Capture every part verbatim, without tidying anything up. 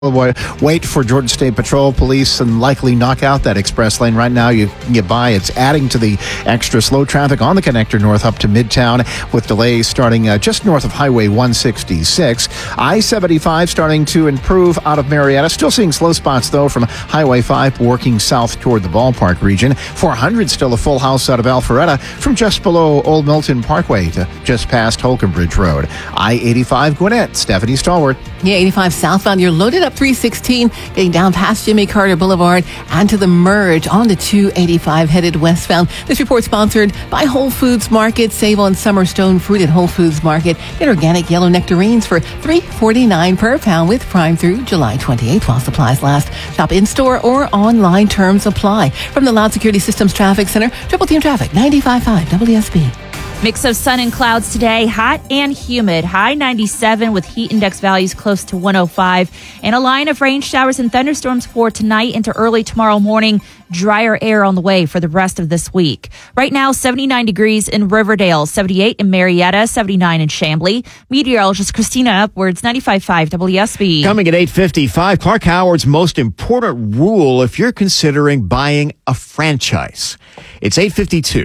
Wait for Georgia State Patrol, police, and likely knock out that express lane. Right now, you can get by. It's adding to the extra slow traffic on the connector north up to Midtown, with delays starting uh, just north of Highway one sixty-six. I seventy-five starting to improve out of Marietta. Still seeing slow spots, though, from Highway five working south toward the ballpark region. four hundred still a full house out of Alpharetta from just below Old Milton Parkway to just past Holcomb Bridge Road. I eighty-five Gwinnett, Stephanie Stalwart. Yeah, eighty-five southbound. You're loaded up three sixteen, getting down past Jimmy Carter Boulevard and to the merge on the two eighty-five headed westbound. This report sponsored by Whole Foods Market. Save on summer stone fruit at Whole Foods Market. Get organic yellow nectarines for three forty-nine per pound with Prime through July twenty-eighth while supplies last. Shop in-store or online. Terms apply. From the Loud Security Systems Traffic Center, Triple Team Traffic, ninety-five point five W S B. Mix of sun and clouds today, hot and humid. High ninety-seven with heat index values close to one oh five. And a line of rain showers and thunderstorms for tonight into early tomorrow morning. Drier air on the way for the rest of this week. Right now, seventy-nine degrees in Riverdale, seventy-eight in Marietta, seventy-nine in Chamblee. Meteorologist Christina Upwards, ninety-five point five W S B. Coming at eight fifty-five, Clark Howard's most important rule if you're considering buying a franchise. It's eight fifty-two.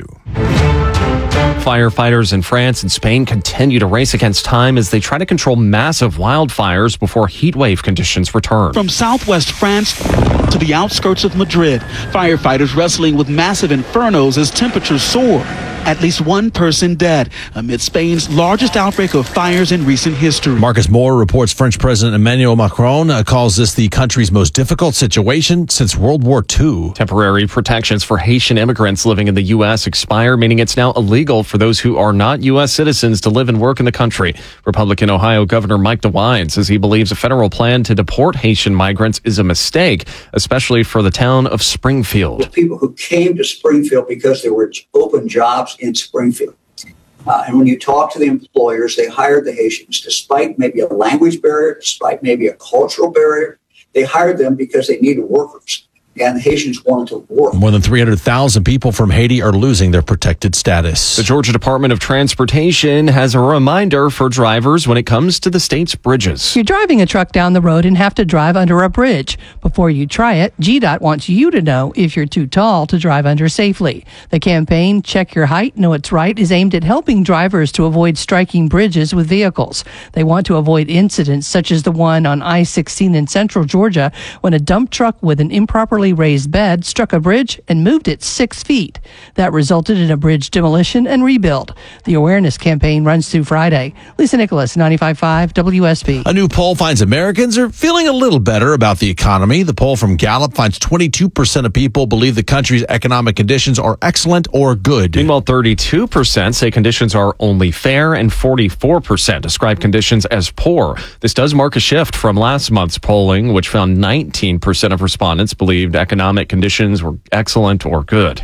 Firefighters in France and Spain continue to race against time as they try to control massive wildfires before heat wave conditions return. From southwest France to the outskirts of Madrid, firefighters wrestling with massive infernos as temperatures soar. At least one person dead amid Spain's largest outbreak of fires in recent history. Marcus Moore reports French President Emmanuel Macron uh, calls this the country's most difficult situation since World War Two. Temporary protections for Haitian immigrants living in the U S expire, meaning it's now illegal for those who are not U S citizens to live and work in the country. Republican Ohio Governor Mike DeWine says he believes a federal plan to deport Haitian migrants is a mistake, especially for the town of Springfield. People who came to Springfield because there were open jobs in Springfield. Uh, and when you talk to the employers, they hired the Haitians despite maybe a language barrier, despite maybe a cultural barrier. They hired them because they needed workers. And the Haitians wanted to work. More than three hundred thousand people from Haiti are losing their protected status. The Georgia Department of Transportation has a reminder for drivers when it comes to the state's bridges. You're driving a truck down the road and have to drive under a bridge. Before you try it, G DOT wants you to know if you're too tall to drive under safely. The campaign, Check Your Height, Know It's Right, is aimed at helping drivers to avoid striking bridges with vehicles. They want to avoid incidents such as the one on I sixteen in central Georgia when a dump truck with an improperly raised bed struck a bridge and moved it six feet. That resulted in a bridge demolition and rebuild. The awareness campaign runs through Friday. Lisa Nicholas, ninety-five point five W S B. A new poll finds Americans are feeling a little better about the economy. The poll from Gallup finds twenty-two percent of people believe the country's economic conditions are excellent or good. Meanwhile, thirty-two percent say conditions are only fair and forty-four percent describe conditions as poor. This does mark a shift from last month's polling, which found nineteen percent of respondents believed economic conditions were excellent or good.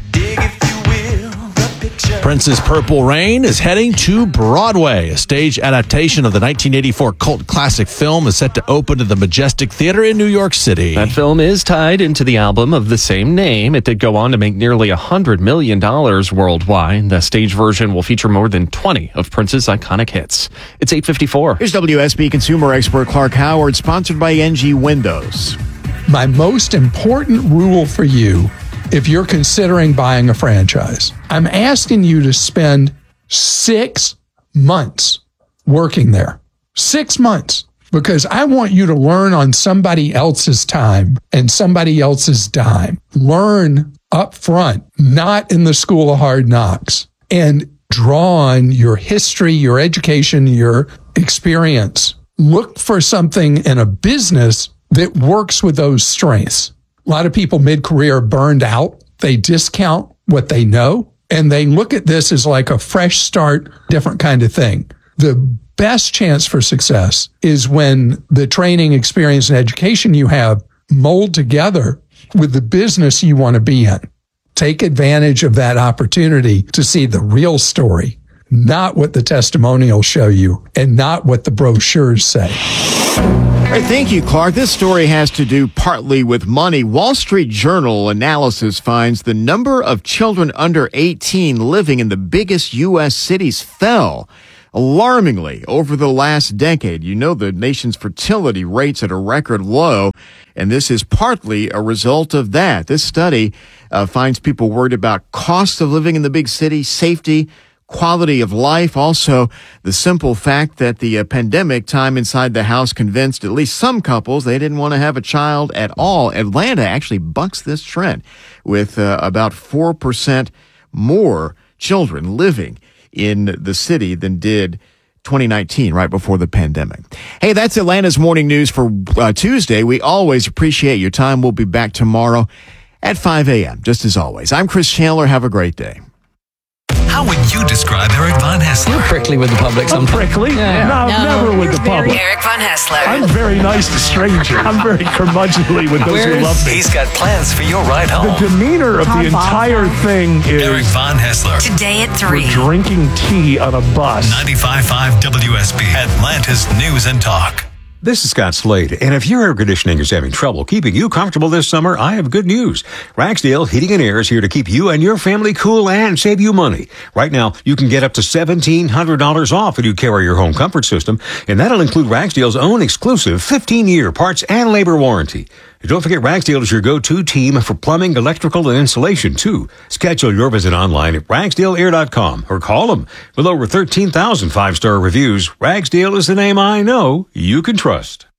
Prince's Purple Rain is heading to Broadway. A stage adaptation of the nineteen eighty-four cult classic film is set to open at the Majestic Theater in New York City. That film is tied into the album of the same name. It did go on to make nearly one hundred million dollars worldwide. The stage version will feature more than twenty of Prince's iconic hits. It's eight fifty-four. Here's W S B consumer expert Clark Howard, sponsored by N G Windows. My most important rule for you, if you're considering buying a franchise, I'm asking you to spend six months working there. Six months. Because I want you to learn on somebody else's time and somebody else's dime. Learn up front, not in the school of hard knocks. And draw on your history, your education, your experience. Look for something in a business that works with those strengths. A lot of people mid-career are burned out. They discount what they know, and they look at this as like a fresh start, different kind of thing. The best chance for success is when the training, experience, and education you have mold together with the business you want to be in. Take advantage of that opportunity to see the real story, not what the testimonials show you and not what the brochures say. All right, thank you, Clark. This story has to do partly with money. Wall Street Journal analysis finds the number of children under eighteen living in the biggest U S cities fell alarmingly over the last decade. You know, the nation's fertility rate's at a record low, and this is partly a result of that. This study uh, finds people worried about cost of living in the big city, safety, quality of life. Also, the simple fact that the uh, pandemic time inside the house convinced at least some couples they didn't want to have a child at all. Atlanta actually bucks this trend with uh, about four percent more children living in the city than did twenty nineteen, right before the pandemic. Hey, that's Atlanta's morning news for uh, Tuesday. We always appreciate your time. We'll be back tomorrow at five a.m., just as always. I'm Chris Chandler. Have a great day. How would you describe Eric Von Haessler? You're prickly with the public sometimes. I'm prickly? Yeah. No, No, never with the public. Eric Von Haessler. I'm very nice to strangers. I'm very curmudgeonly with those Where's, who love me. He's got plans for your ride home. The demeanor of the entire thing is Eric Von Haessler. Today at three. we're drinking tea on a bus. ninety-five point five W S B, Atlanta's News and Talk. This is Scott Slade, and if your air conditioning is having trouble keeping you comfortable this summer, I have good news. Ragsdale Heating and Air is here to keep you and your family cool and save you money. Right now, you can get up to seventeen hundred dollars off when you carry your home comfort system, and that'll include Ragsdale's own exclusive fifteen-year parts and labor warranty. And don't forget, Ragsdale is your go-to team for plumbing, electrical, and insulation, too. Schedule your visit online at ragsdale air dot com or call them. With over thirteen thousand five-star reviews, Ragsdale is the name I know you can trust.